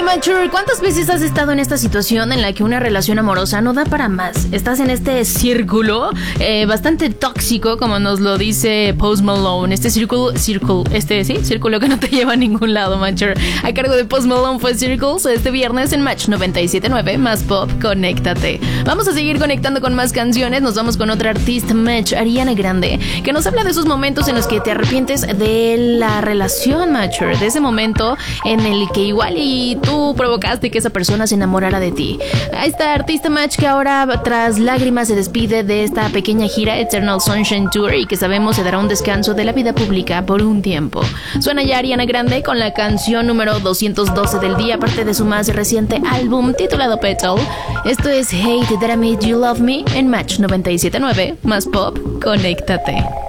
Mature, ¿cuántas veces has estado en esta situación en la que una relación amorosa no da para más? Estás en este círculo bastante tóxico, como nos lo dice Post Malone. Este círculo que no te lleva a ningún lado, Mature. A cargo de Post Malone fue Circles este viernes en Match 97.9 más Pop. Conéctate. Vamos a seguir conectando con más canciones. Nos vamos con otra artista, Match, Ariana Grande, que nos habla de esos momentos en los que te arrepientes de la relación, Mature, de ese momento en el que igual y tú provocaste que esa persona se enamorara de ti. A esta artista, Match, que ahora tras lágrimas se despide de esta pequeña gira Eternal Sunshine Tour y que sabemos se dará un descanso de la vida pública por un tiempo. Suena ya Ariana Grande con la canción número 212 del día, parte de su más reciente álbum titulado Petal. Esto es Hate That I Made You Love Me en Match 97.9 más Pop. Conéctate.